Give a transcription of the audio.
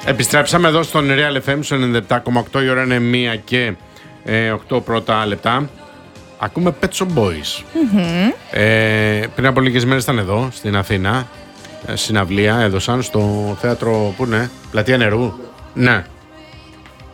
Επιστρέψαμε εδώ στον Real FM στο 97,8. Η ώρα είναι 1 και 8 πρώτα λεπτά. Ακούμε Pet Shop Boys. Πριν από λίγες μέρες ήταν εδώ στην Αθήνα. Συναυλία έδωσαν στο θέατρο, πού είναι, Πλατεία Νερού. Ναι.